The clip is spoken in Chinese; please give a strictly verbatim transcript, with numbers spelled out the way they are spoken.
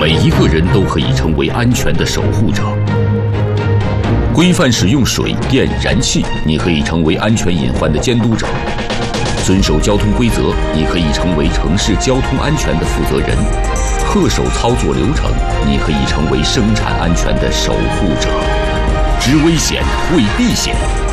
每一个人都可以成为安全的守护者。规范使用水电燃气，你可以成为安全隐患的监督者；遵守交通规则，你可以成为城市交通安全的负责人；恪守操作流程，你可以成为生产安全的守护者。知危险，会避险，